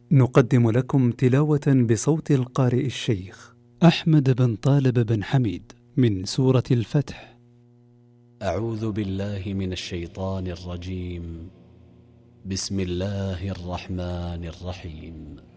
نقدم لكم تلاوة بصوت القارئ الشيخ أحمد بن طالب بن حميد من سورة الفتح. أعوذ بالله من الشيطان الرجيم. بسم الله الرحمن الرحيم.